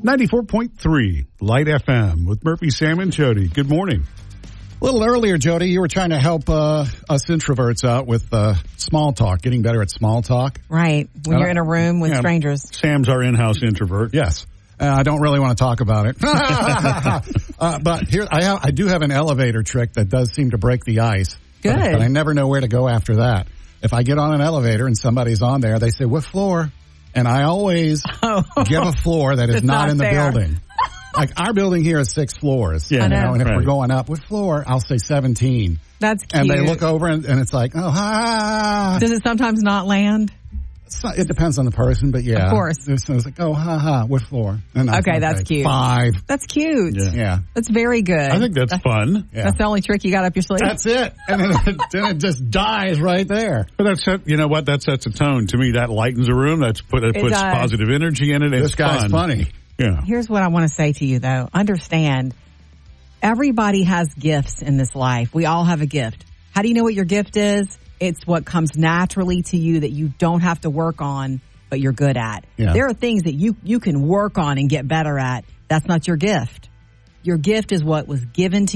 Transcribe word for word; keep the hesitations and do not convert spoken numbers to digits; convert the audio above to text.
ninety-four point three Light F M with Murphy, Sam, and Jody. Good morning. A little earlier, Jody, you were trying to help uh, us introverts out with uh, small talk, getting better at small talk. Right. When Uh, you're in a room with yeah. strangers. Sam's our in-house introvert. Yes. Uh, I don't really want to talk about it. uh, but here, I, have, I do have an elevator trick that does seem to break the ice. Good. But, but I never know where to go after that. If I get on an elevator and somebody's on there, they say, what floor? And I always Oh. give a floor that is It's not, not in the fair. building. Like, our building here is six floors. Yeah, you I know, know. and if Right. we're going up, what floor? I'll say seventeen. That's cute. And they look over and, and it's like, oh, ha. Does it sometimes not land? It's not- It depends on the person, but yeah. Of course. It's, it's like, oh, ha, ha, what floor? And I- Okay, that's cute. Five. That's cute. Yeah. Yeah. That's very good. I think that's fun. Yeah. That's the only trick you got up your sleeve. That's it. And then it, then it just dies right there. But that's set, you know what? That sets a tone. To me, that lightens a room. That's put, it It puts does. positive energy in it. It's This guy's fun. funny. Yeah. Here's what I want to say to you, though. Understand, everybody has gifts in this life. We all have a gift. How do you know what your gift is? It's what comes naturally to you that you don't have to work on, but you're good at. Yeah. There are things that you, you can work on and get better at. That's not your gift. Your gift is what was given to